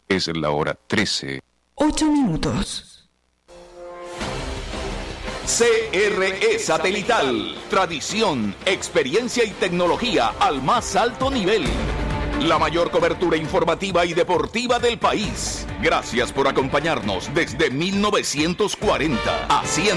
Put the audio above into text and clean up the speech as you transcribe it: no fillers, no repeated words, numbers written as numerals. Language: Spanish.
Es la hora 13. 8 minutos. CRE Satelital. Tradición, experiencia y tecnología al más alto nivel. La mayor cobertura informativa y deportiva del país. Gracias por acompañarnos desde 1940. Haciendo